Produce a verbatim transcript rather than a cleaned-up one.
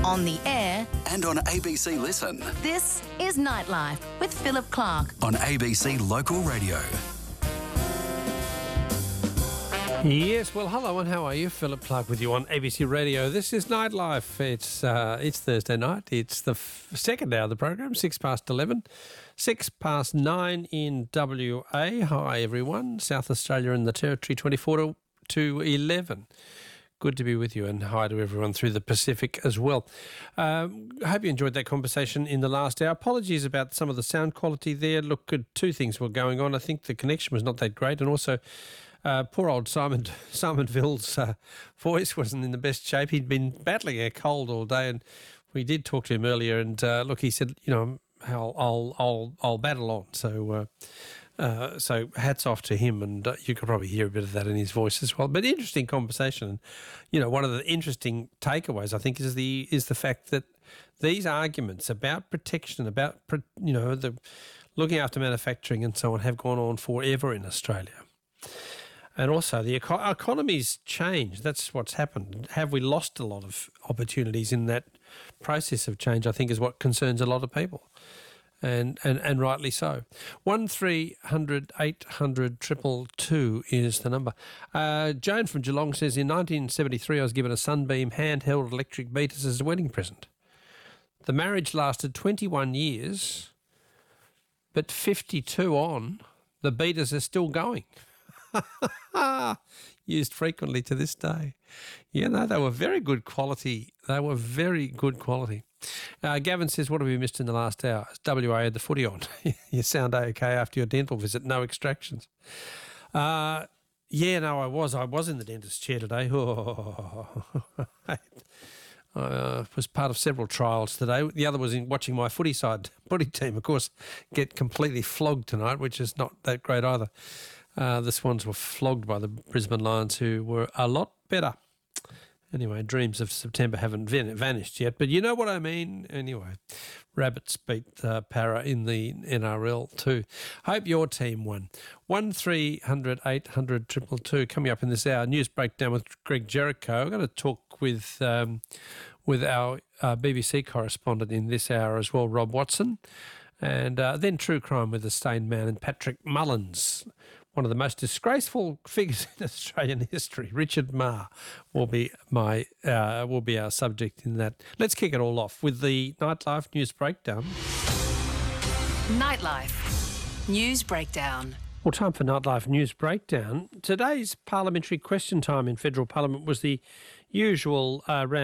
on the air, and on A B C Listen. this is Nightlife with Philip Clark. On A B C Local Radio. Yes, well, hello and how are you? Philip Clark with you on A B C Radio. This is Nightlife. It's uh, it's Thursday night. It's the f- second hour of the program, six past eleven, six past nine in W A. Hi, everyone. South Australia and the Territory, twenty-four to, to eleven. Good to be with you, and hi to everyone through the Pacific as well. Um, I hope you enjoyed that conversation in the last hour. Apologies about some of the sound quality there. Look, good, two things were going on. I think the connection was not that great, and also Uh, poor old Simon Simon Ville's uh, voice wasn't in the best shape. He'd been battling a cold all day, and we did talk to him earlier. And uh, look, he said, you know, I'll I'll I'll, I'll battle on. So uh, uh, so hats off to him, and uh, you could probably hear a bit of that in his voice as well. But interesting conversation. And, you know, one of the interesting takeaways I think is the is the fact that these arguments about protection, about you know the looking after manufacturing and so on, have gone on forever in Australia. And also the eco- economy's changed. That's what's happened. Have we lost a lot of opportunities in that process of change, I think, is what concerns a lot of people. And and, and rightly so. one three hundred eight hundred two two two is the number. Uh, Joan from Geelong says, in nineteen seventy-three I was given a Sunbeam handheld electric beaters as a wedding present. The marriage lasted twenty-one years, but fifty-two on, the beaters are still going. Used frequently to this day. Yeah, no, they were very good quality. They were very good quality. Uh, Gavin says, what have we missed in the last hour? It's W A had the footy on. You sound okay after your dental visit. No extractions. Uh, yeah, no, I was. I was in the dentist's chair today. Oh, I uh, was part of several trials today. The other was in watching my footy side footy team, of course, get completely flogged tonight, which is not that great either. Uh, the Swans were flogged by the Brisbane Lions, who were a lot better. Anyway, dreams of September haven't van- vanished yet, but you know what I mean. Anyway, Rabbits beat uh, Para in the N R L too. Hope your team won. one three hundred eight hundred two two two coming up in this hour. News breakdown with Greg Jericho. I'm going to talk with um, with our uh, B B C correspondent in this hour as well, Rob Watson, and uh, then True Crime with the Stained Man and Patrick Mullins. One of the most disgraceful figures in Australian history, Richard Marr, will be my uh, will be our subject in that. Let's kick it all off with the Nightlife News Breakdown. Nightlife News Breakdown. Well, time for Nightlife News Breakdown. Today's parliamentary question time in Federal Parliament was the usual uh, round.